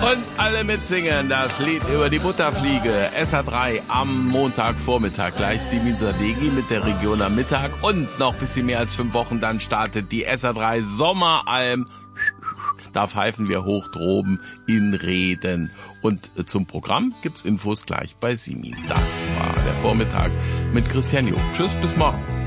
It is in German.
Und alle mitsingen das Lied über die Butterfliege. SA3 am Montagvormittag. Gleich Simin Sadeghi mit der Region am Mittag. Und noch ein bisschen mehr als 5 Wochen, dann startet die SA3 Sommeralm. Da pfeifen wir hoch droben in Reden. Und zum Programm gibt's Infos gleich bei Simin. Das war der Vormittag mit Christian Juch. Tschüss, bis morgen.